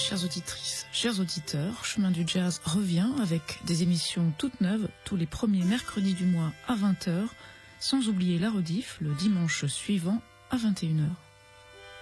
Chères auditrices, chers auditeurs, Chemin du Jazz revient avec des émissions toutes neuves tous les premiers mercredis du mois à 20h, sans oublier la rediff le dimanche suivant à 21h.